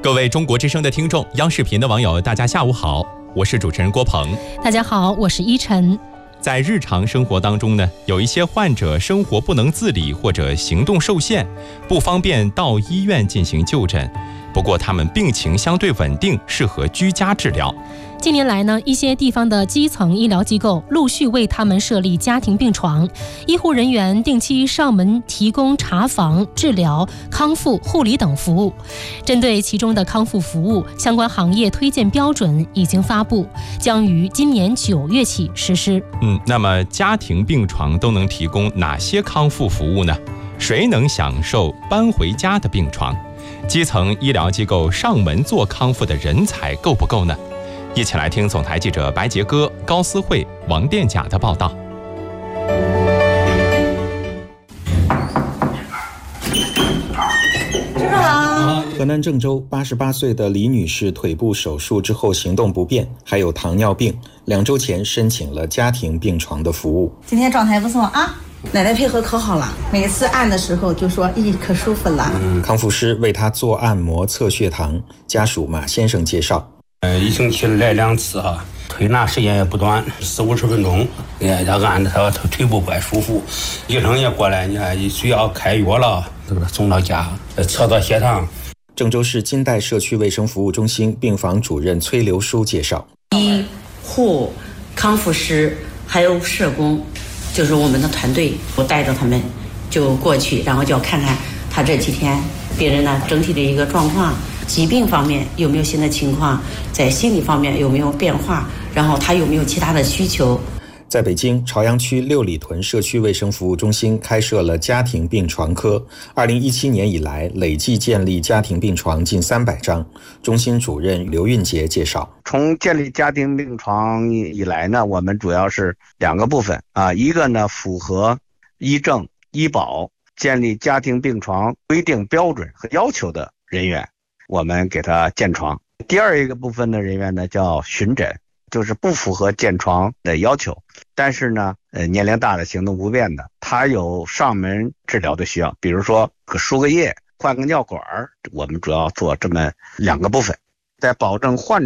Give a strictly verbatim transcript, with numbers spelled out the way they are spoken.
各位中国之声的听众，央视频的网友，大家下午好，我是主持人郭鹏。 大家好，我是依晨。 在日常生活当中呢，有一些患者生活不能自理或者行动受限，不方便到医院进行就诊。不过他们病情相对稳定，适合居家治疗。 近年来呢，一些地方的基层医疗机构陆续为他们设立家庭病床，医护人员定期上门提供查房、治疗、康复、护理等服务。针对其中的康复服务，相关行业推荐标准已经发布，将于今年九月起实施。 嗯，那么家庭病床都能提供哪些康复服务呢？谁能享受搬回家的病床？基层医疗机构上门做康复的人才够不够呢？一起来听总台记者白杰哥、高思慧、王殿甲的报道。 河南郑州八十八岁的李女士腿部手术之后行动不便，还有糖尿病，两周前申请了家庭病床的服务。 今天状态不错啊，奶奶配合可好了，每次按的时候就说咦可舒服了。 嗯，康复师为她做按摩测血糖，家属马先生介绍。 呃，一星期来两次哈，推拿时间也不短，四五十分钟，也按着他腿部怪舒服。医生也过来，你看需要开药了，是不是送到家，测到血糖。 郑州市金代社区卫生服务中心病房主任崔留书介绍， 医护、康复师还有社工，就是我们的团队，我带着他们就过去，然后就要看看他这几天病人呢整体的一个状况，疾病方面有没有新的情况，在心理方面有没有变化，然后他有没有其他的需求。 在北京朝阳区六里屯社区卫生服务中心开设了家庭病床科，二零一七年以来累计建立家庭病床近三百张。中心主任刘运杰介绍， 从建立家庭病床以来呢，我们主要是两个部分啊，一个呢符合医政医保建立家庭病床规定标准和要求的人员，我们给他建床。第二一个部分的人员呢叫巡诊，就是不符合建床的要求，但是呢，呃，年龄大的、行动不便的，他有上门治疗的需要，比如说输个液、换个尿管，我们主要做这么两个部分，在保证患者